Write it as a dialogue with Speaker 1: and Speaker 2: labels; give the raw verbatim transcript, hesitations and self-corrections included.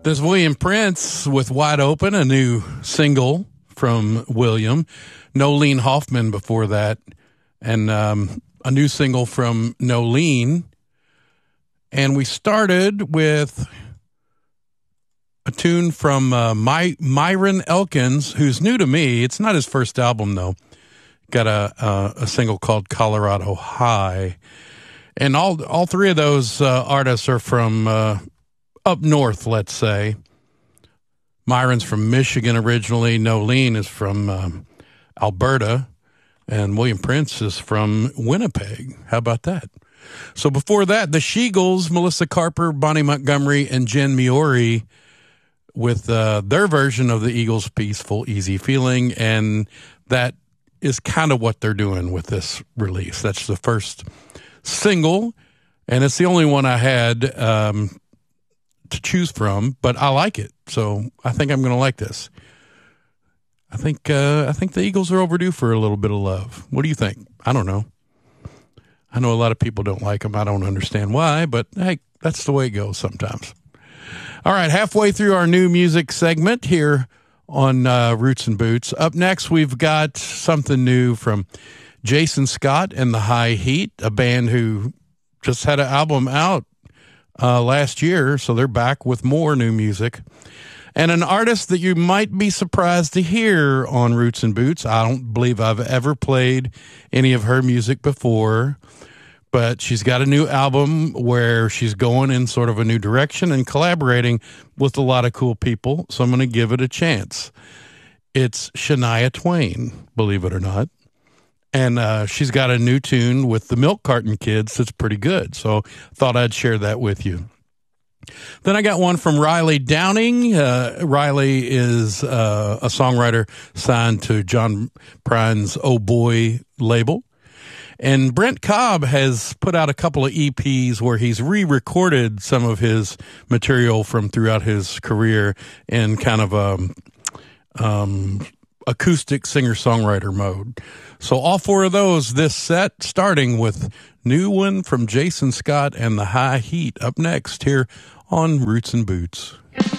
Speaker 1: There's William Prince with Wide Open, a new single from William. Nolene Hoffman before that, and um, a new single from Nolene. And we started with a tune from uh, My, Myron Elkins, who's new to me. It's not his first album, though. Got a, a, a single called Colorado High. And all all three of those uh, artists are from uh, up north, let's say. Myron's from Michigan originally. Nolene is from um, Alberta. And William Prince is from Winnipeg. How about that? So before that, the Sheagles, Melissa Carper, Bonnie Montgomery, and Jen Miori with uh, their version of the Eagles' Peaceful, Easy Feeling. And that is kind of what they're doing with this release. That's the first single, and it's the only one I had um, to choose from, but I like it. So I think I'm going to like this. I think uh, I think the Eagles are overdue for a little bit of love. What do you think? I don't know. I know a lot of people don't like them. I don't understand why, but hey, that's the way it goes sometimes. All right, halfway through our new music segment here on uh, Roots and Boots. Up next, we've got something new from Jason Scott and the High Heat, a band who just had an album out uh, last year, so they're back with more new music. And an artist that you might be surprised to hear on Roots and Boots. I don't believe I've ever played any of her music before, but she's got a new album where she's going in sort of a new direction and collaborating with a lot of cool people, so I'm going to give it a chance. It's Shania Twain, believe it or not. And uh, she's got a new tune with the Milk Carton Kids that's pretty good, so thought I'd share that with you. Then I got one from Riley Downing. Uh, Riley is uh, a songwriter signed to John Prine's Oh Boy label. And Brent Cobb has put out a couple of E Ps where he's re-recorded some of his material from throughout his career in kind of a um, acoustic singer-songwriter mode. So all four of those this set, starting with new one from Jason Scott and the High Heat up next here on Roots and Boots.